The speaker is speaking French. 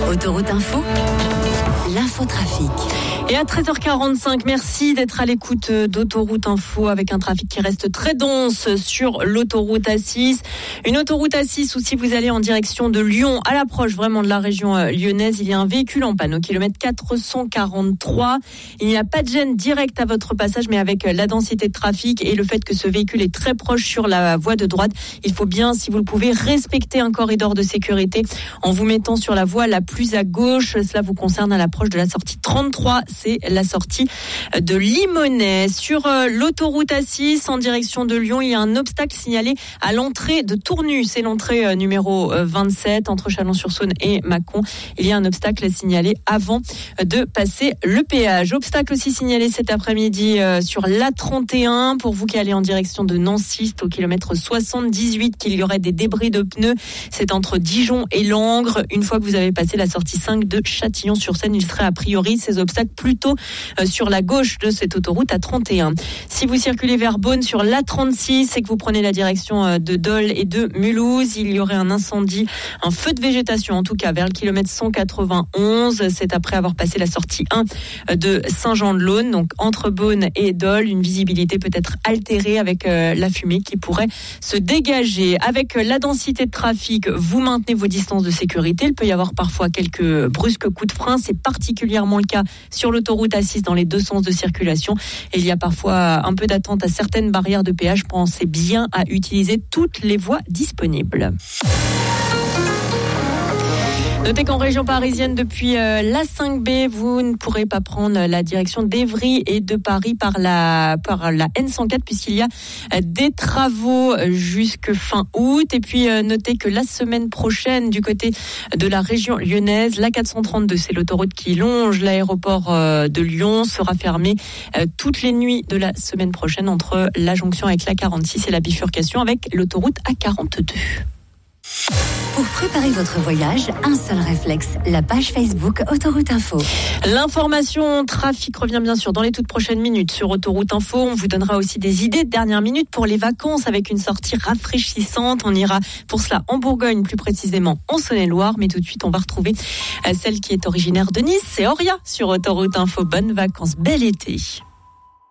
Autoroute Info, l'infotrafic. Et à 13h45, merci d'être à l'écoute d'Autoroute Info avec un trafic qui reste très dense sur l'autoroute A6. Une autoroute A6 où si vous allez en direction de Lyon, à l'approche vraiment de la région lyonnaise, il y a un véhicule en panne au kilomètre 443. Il n'y a pas de gêne directe à votre passage, mais avec la densité de trafic et le fait que ce véhicule est très proche sur la voie de droite, il faut bien, si vous le pouvez, respecter un corridor de sécurité en vous mettant sur la voie la plus à gauche. Cela vous concerne à l'approche de la sortie 33. C'est la sortie de Limonest. Sur l'autoroute A6 en direction de Lyon, il y a un obstacle signalé à l'entrée de Tournu. C'est l'entrée numéro 27 entre Chalon-sur-Saône et Mâcon. Il y a un obstacle signalé avant de passer le péage. Obstacle aussi signalé cet après-midi sur l'A31 pour vous qui allez en direction de Nancy. C'est au kilomètre 78 qu'il y aurait des débris de pneus. C'est entre Dijon et Langres. Une fois que vous avez passé la sortie 5 de Châtillon-sur-Seine, il serait a priori ces obstacles plutôt sur la gauche de cette autoroute A31. Si vous circulez vers Beaune sur l'A36 et que vous prenez la direction de Dole et de Mulhouse, il y aurait un incendie, un feu de végétation en tout cas vers le kilomètre 191. C'est après avoir passé la sortie 1 de Saint-Jean-de-Laune, donc entre Beaune et Dole. Une visibilité peut être altérée avec la fumée qui pourrait se dégager. Avec la densité de trafic, vous maintenez vos distances de sécurité. Il peut y avoir parfois quelques brusques coups de frein. C'est particulièrement le cas sur l'autoroute A6 dans les deux sens de circulation. Et il y a parfois un peu d'attente à certaines barrières de péage. Pensez bien à utiliser toutes les voies disponibles. Notez qu'en région parisienne, depuis la 5B, vous ne pourrez pas prendre la direction d'Évry et de Paris par la N104 puisqu'il y a des travaux jusque fin août. Et puis notez que la semaine prochaine, du côté de la région lyonnaise, la 432, c'est l'autoroute qui longe l'aéroport de Lyon, sera fermée toutes les nuits de la semaine prochaine entre la jonction avec la 46 et la bifurcation avec l'autoroute A42. Pour préparer votre voyage, un seul réflexe, la page Facebook Autoroute Info. L'information trafic revient bien sûr dans les toutes prochaines minutes sur Autoroute Info. On vous donnera aussi des idées de dernière minute pour les vacances avec une sortie rafraîchissante. On ira pour cela en Bourgogne, plus précisément en Saône-et-Loire. Mais tout de suite, on va retrouver celle qui est originaire de Nice, c'est Auria sur Autoroute Info. Bonnes vacances, bel été.